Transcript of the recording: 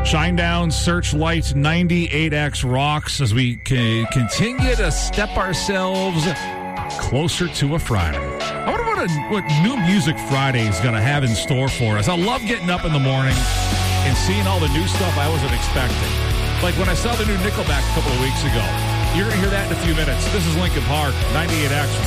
Shinedown Searchlight 98X rocks as we continue to step ourselves closer to a Friday. I wonder what New Music Friday is going to have in store for us. I love getting up in the morning and seeing all the new stuff I wasn't expecting. Like when I saw the new Nickelback a couple of weeks ago. You're going to hear that in a few minutes. This is Linkin Park, 98X